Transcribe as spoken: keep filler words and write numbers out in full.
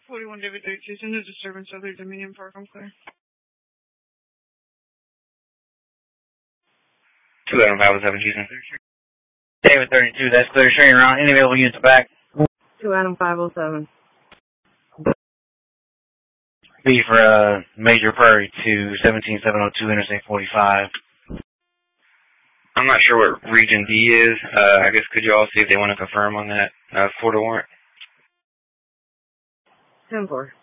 forty-one David thirty-two, send a disturbance of the Dominion Park, I'm clear. two Adam five oh seven, Houston. David thirty-two, that's clear. Showing around. Any available units back? two Adam five oh seven. B for uh, Major Prairie to seventeen seven oh two, Interstate forty-five. I'm not sure what Region D is. Uh, I guess could you all see if they want to confirm on that uh, Florida warrant? ten four.